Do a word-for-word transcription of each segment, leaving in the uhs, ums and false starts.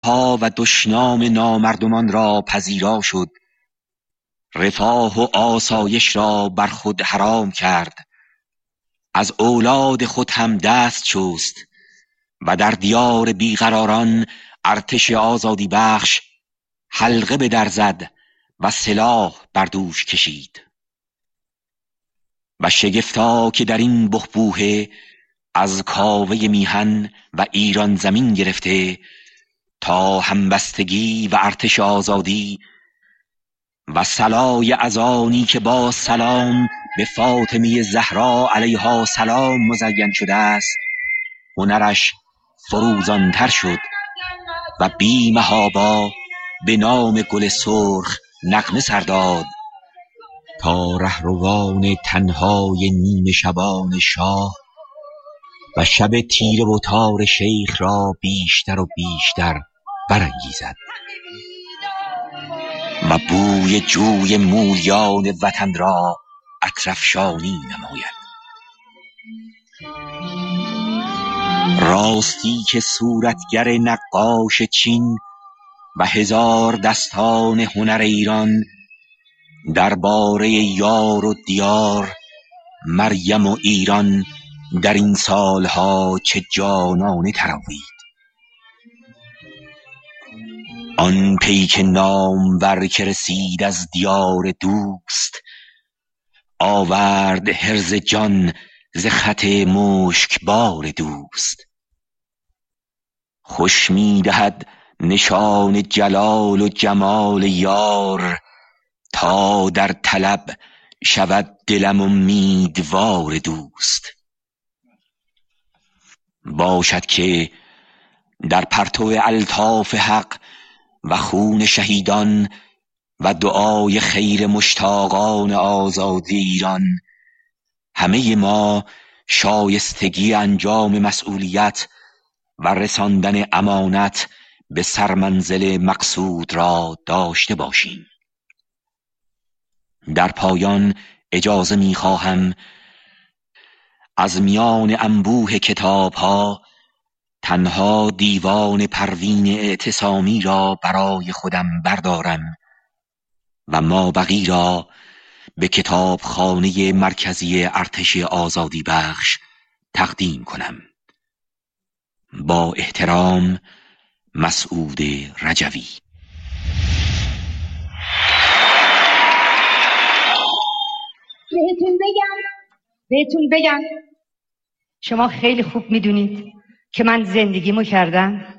ها و دشنام نامردمان را پذیرا شد، رفاه و آسایش را بر خود حرام کرد، از اولاد خود هم دست شست و در دیار بیقراران ارتش آزادی بخش حلقه به در زد و سلاح بر دوش کشید. و شگفتا که در این بحبوحه از کاوه میهن و ایران زمین گرفته تا همبستگی و ارتش آزادی و سلای ازانی که با سلام به فاطمه زهرا علیها سلام مزین شده است، هنرش فروزانتر شد و بی محابا به نام گل سرخ نغمه سر داد تا رهروان تنهای نیمه شبان شاه و شب تیره و تار شیخ را بیشتر و بیشتر برانگیزد و بوی جوی مولیان وطن را اطرفشانی نماید. راستی که صورتگر نقاش چین و هزار دستان هنر ایران درباره یار و دیار مریم و ایران در این سالها چه جانانه تراوید. آن پیک نامور که رسید از دیار دوست، آورد حرز جان ز خط مشکبار دوست. خوش می دهد نشان جلال و جمال یار، تا در طلب شود دلم امیدوار دوست. باشد که در پرتو الطاف حق و خون شهیدان و دعای خیر مشتاقان آزادی ایران همه ما شایستگی انجام مسئولیت و رساندن امانت به سرمنزل مقصود را داشته باشیم. در پایان اجازه می خواهم از میان انبوه کتاب ها تنها دیوان پروین اعتصامی را برای خودم بردارم و مابقی را به کتابخانه مرکزی ارتش آزادی بخش تقدیم کنم. با احترام، مسعود رجوی. بهتون بگم بهتون بگم شما خیلی خوب میدونید که من زندگیمو کردم،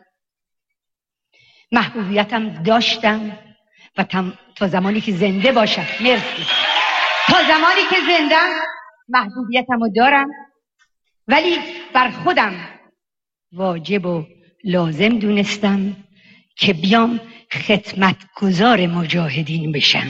محبوبیتم داشتم و تا زمانی که زنده باشم، مرسی، تا زمانی که زندم محبوبیتمو دارم، ولی بر خودم واجب و لازم دونستم که بیام خدمتگزار مجاهدین بشم.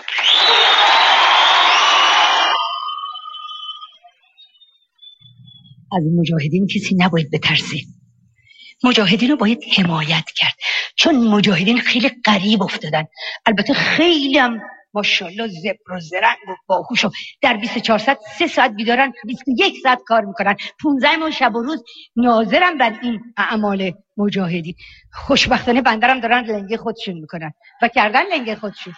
از مجاهدین کسی نباید بترسه، مجاهدین رو باید حمایت کرد، چون مجاهدین خیلی غریب افتادن. البته خیلی هم ماشاءالله زبر و زرنگ و باهوش و در بیست و چهار ساعت سه ساعت بیدارن، بیست و یک ساعت کار میکنن، پونزده ماه شب و روز ناظرم بر این اعمال مجاهدین. خوشبختانه بندرم دارن لنگه خودشون میکنن و کردن لنگه خودشون.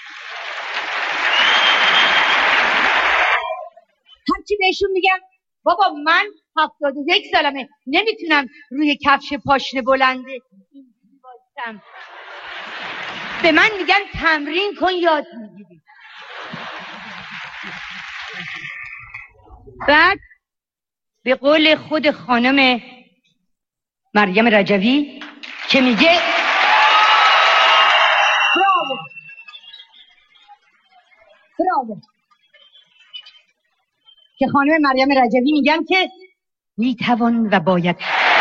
هرچی بهشون میگم بابا من هفتاد و یک سالمه، نمیتونم روی کفش پاشنه بلنده اینجوری بایستم. به من میگن تمرین کن یاد میگیری. بعد به قول خود خانم مریم رجوی که میگه براو براو که خانم مریم رجوی میگن که میتوان و باید.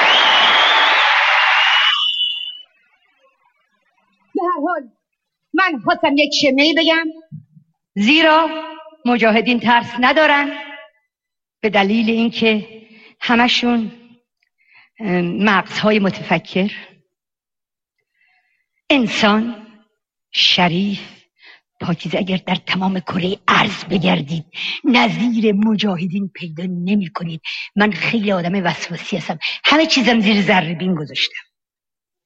به هر حال من خواستم یک شمه‌ای بگم، زیرا مجاهدین ترس ندارن به دلیل اینکه همشون مغزهای متفکر، انسان شریف پاکیزه. اگر در تمام کره ارض بگردید نظیر مجاهدین پیدا نمی کنید. من خیلی آدم وسواسی هستم، همه چیزم زیر ذره بین گذاشتم.